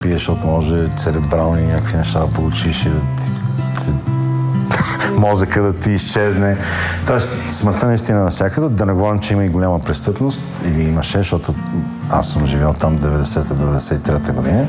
пиеш, защото може церебрални някакви неща да получиш и мозъка да ти изчезне. Тоест, смъртта наистина навсякъде. Да не говорим, че има и голяма престъпност, или имаше, защото аз съм живял там 90-та до 93-та година.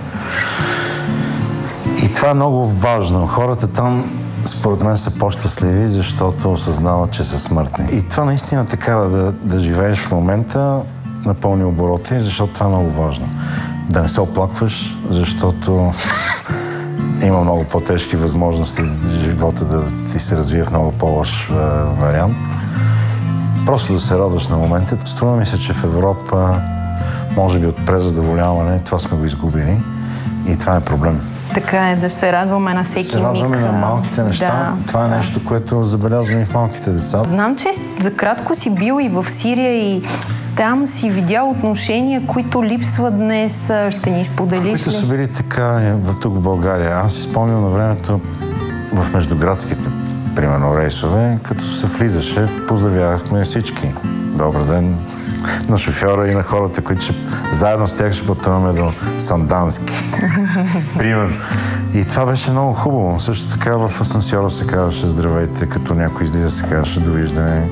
И това е много важно. Хората там, според мен, са по-щастливи, защото осъзнават, че са смъртни. И това наистина те кара да живееш в момента на пълни обороти, защото това е много важно. Да не се оплакваш, защото има много по-тежки възможности живота да ти се развие в много по-лош вариант. Просто да се радваш на момента. Струва ми се, че в Европа, може би от презадоволяване, това сме го изгубили и това е проблем. Така е, да се радваме на всеки миг. Да се радваме на малките неща. Да, това е нещо, което забелязваме и в малките деца. Знам, че за кратко си бил и в Сирия и там си видял отношения, които липсват днес. Ще ни споделиш ли? Които са били така тук в България. Аз си спомням на времето в междуградските, примерно, рейсове, като се влизаше, поздравявахме всички. Добър ден на шофьора и на хората, които заедно с тях ще пътуваме до Сандански. Примерно. И това беше много хубаво. Също така в асансьора се казваше здравейте, като някой излиза се казваше довиждане.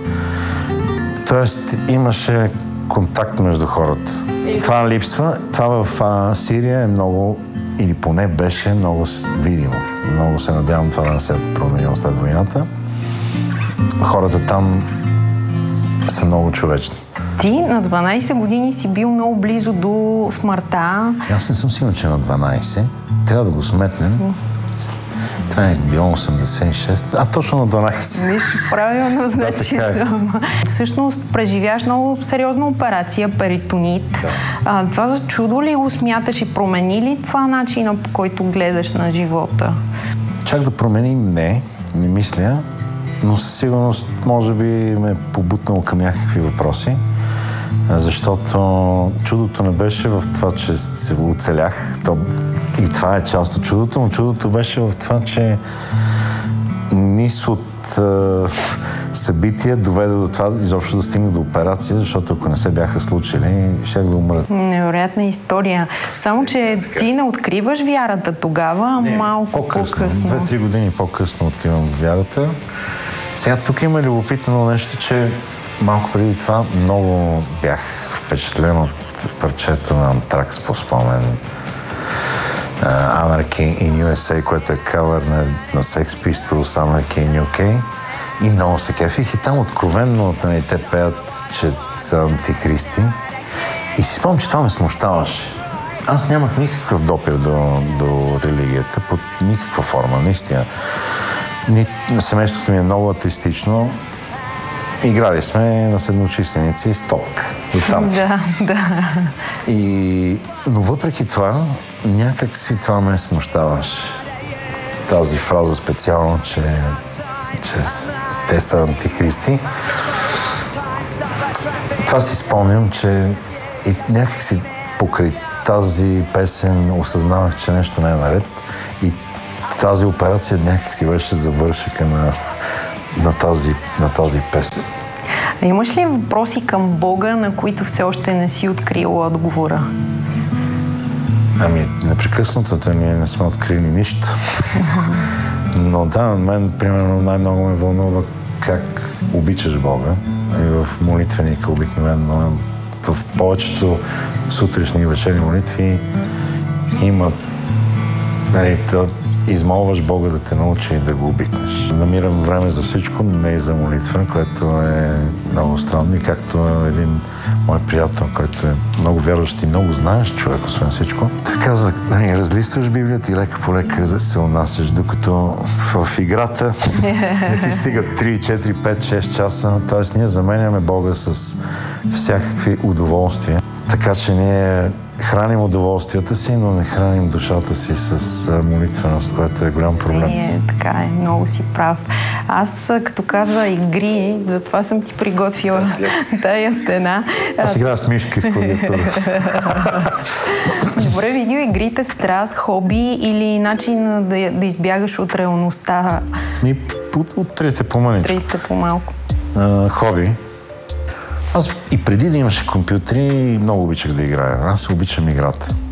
Тоест имаше контакт между хората. Това липсва. Това в Сирия е много, или поне беше много видимо. Много се надявам това да не се променило след войната. Хората там са много човечни. Ти на 12 години си бил много близо до смъртта. Аз не съм сигурен, че на 12. Трябва да го сметнем. Това е било 86. Точно на 12. Виж, правилно, значи съм. Всъщност преживяш много сериозна операция, перитонит. Да. Това за чудо ли го смяташ и промени ли това начина, по който гледаш на живота? Чак да промени, не мисля, но със сигурност може би ме е побутнало към някакви въпроси, защото чудото не беше в това, че се оцелях. И това е част от чудото, но чудото беше в това, че низ от събития доведе до това изобщо да стигне до операция, защото ако не се бяха случили, щях да умра. Невероятна история. Само, че ти не откриваш вярата тогава, малко по-късно. 2-3 години по-късно откривам вярата. Сега тук има любопитно нещо, че малко преди това много бях впечатлен от парчето на Антракс по спомен. Anarchy in USA, което е кавър на Sex Pistols, Anarchy in UK. И много се кефих. И там откровенно те пеят, че са антихристи. И си спомням, че това ме смущаваше. Аз нямах никакъв допир до религията, под никаква форма, наистина. Семейството ми е много атеистично. Играли сме на седмочисленици с топка. Да. Но въпреки това, някак си това ме смущаваше. Тази фраза специално, че те са антихристи. Това си спомням, че и някак си покрай тази песен осъзнавах, че нещо не е наред. И тази операция някак си беше завършека на тази песен. А имаш ли въпроси към Бога, на които все още не си открила отговора? Непрекъснато ние не сме открили нищо. Но да, мен, примерно, най-много ме вълнува как обичаш Бога. И в молитвеника обикновено, в повечето сутрешни и вечерни молитви имат, да измолваш Бога да те научи да го обикнеш. Намирам време за всичко, но не и за молитва, което е много странно. И както един мой приятел, който е много вярващ и много знаеш човек, освен всичко, той каза, разлистваш Библията и лека по лека се унасяш, докато в играта не ти стигат 3, 4, 5, 6 часа. Тоест ние заменяме Бога с всякакви удоволствия. Така че ние храним удоволствията си, но не храним душата си с молитвеност, което е голям проблем. Така е, много си прав. Аз, като каза игри, затова съм ти приготвила тая стена. Аз играя с мишка с клавиатура. Добре, видеоигрите, страст, хоби или начин да избягаш от реалността? От трите по-малко. Трите по-малко. Хоби. Аз и преди да имаше компютри, много обичах да играя. Аз обичам играта.